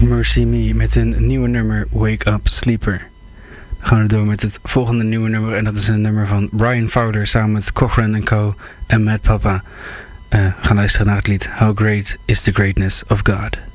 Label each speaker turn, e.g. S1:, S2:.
S1: Mercy Me met een nieuwe nummer Wake Up Sleeper. Dan gaan we door met het volgende nieuwe nummer en dat is een nummer van Brian Fowler samen met Cochran & Co. en Matt Papa. We gaan luisteren naar het lied How Great is the Greatness of God.